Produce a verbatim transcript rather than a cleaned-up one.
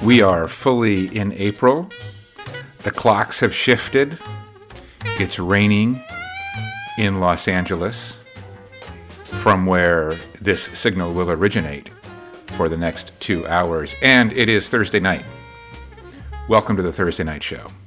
We are fully in April. The clocks have shifted. It's raining in Los Angeles, from where this signal will originate for the next two hours. And it is Thursday night. Welcome to the Thursday Night Show.